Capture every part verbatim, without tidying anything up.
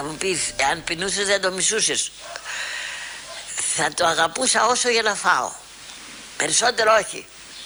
Θα μου πεις, αν πεινούσες δεν το μισούσες. Θα το αγαπούσα όσο για να φάω. Περισσότερο όχι.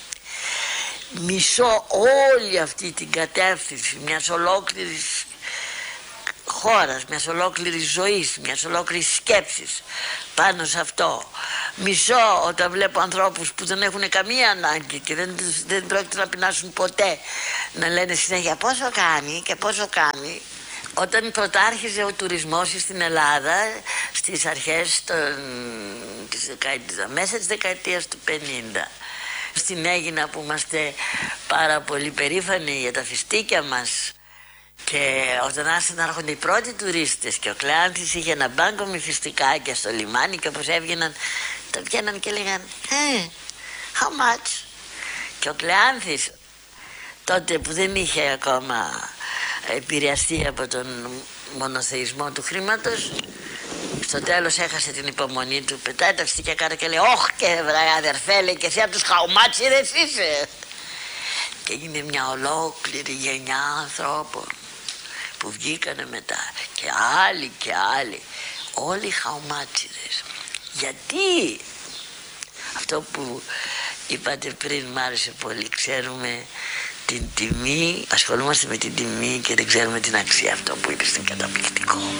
Μισώ όλη αυτή την κατεύθυνση μιας ολόκληρης χώρας, μιας ολόκληρης ζωής, μιας ολόκληρης σκέψης πάνω σε αυτό. Μισώ όταν βλέπω ανθρώπους που δεν έχουν καμία ανάγκη και δεν, δεν πρόκειται να πεινάσουν ποτέ, να λένε συνέχεια πόσο κάνει και πόσο κάνει. Όταν πρωτάρχιζε ο τουρισμός στην Ελλάδα στις αρχές των, της δεκαετίας, μέσα της δεκαετίας του πενήντα, στην Αίγινα που είμαστε πάρα πολύ περήφανοι για τα φιστίκια μας, και όταν άρχισαν να έρχονται οι πρώτοι τουρίστες και ο Κλεάνθης είχε ένα μπάνκο με φιστικάκια στο λιμάνι και όπως έβγαιναν το βγαίναν και λέγαν hey, how much? Και ο Κλεάνθης τότε που δεν είχε ακόμα επηρεαστεί από τον μονοθεϊσμό του χρήματος, στο τέλος έχασε την υπομονή του, πετάει τα φιστίκια κάτω και λέει όχ και βρε αδερφέ, λέει, και εσύ από τους χαουμάτσιδες είσαι. Και έγινε μια ολόκληρη γενιά ανθρώπων που βγήκανε μετά και άλλοι και άλλοι, όλοι χαουμάτσιδες. Γιατί αυτό που είπατε πριν μ' άρεσε πολύ, ξέρουμε την τιμή, ασχολούμαστε με την τιμή και δεν ξέρουμε την αξία, αυτό που είπες είναι καταπληκτικό.